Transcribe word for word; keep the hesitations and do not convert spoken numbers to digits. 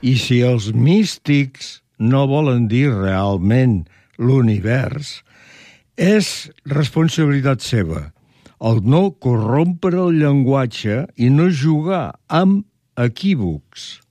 I si els místics no volen dir realment l'univers, és responsabilitat seva el no corrompre el llenguatge i no jugar amb equívocs.